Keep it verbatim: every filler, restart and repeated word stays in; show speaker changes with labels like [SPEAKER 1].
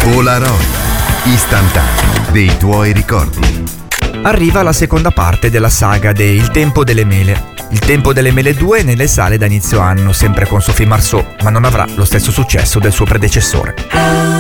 [SPEAKER 1] Polaroid, istantaneo dei tuoi ricordi.
[SPEAKER 2] Arriva la seconda parte della saga de Il Tempo delle Mele. Il Tempo delle Mele due nelle sale da inizio anno, sempre con Sophie Marceau, ma non avrà lo stesso successo del suo predecessore.